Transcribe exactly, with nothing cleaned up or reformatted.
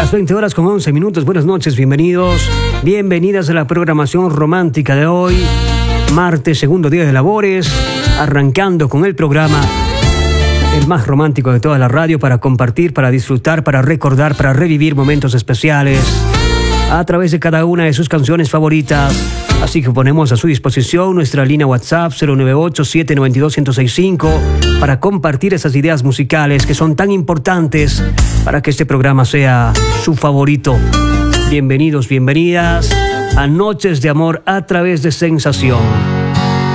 Las veinte horas con once minutos. Buenas noches, bienvenidos. Bienvenidas a la programación romántica de hoy. Martes, segundo día de labores. Arrancando con el programa, el más romántico de toda la radio, para compartir, para disfrutar, para recordar, para revivir momentos especiales a través de cada una de sus canciones favoritas. Así que ponemos a su disposición nuestra línea WhatsApp cero nueve ocho, siete nueve dos, uno cero seis cinco para compartir esas ideas musicales que son tan importantes para que este programa sea su favorito. Bienvenidos, bienvenidas a Noches de Amor a través de Sensación.